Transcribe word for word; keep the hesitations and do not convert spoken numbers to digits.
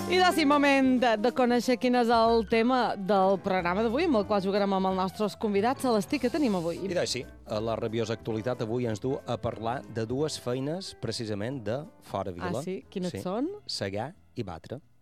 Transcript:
I de sí, moment de, de conèixer quin és el tema del programa d'avui, amb el qual jugarem amb els nostres convidats. Celestí, què tenim avui? I doncs sí, la rabiosa actualitat avui ens du a parlar de dues feines precisament de fora vila. Ah, sí? Quines sí. són? Segar i batre.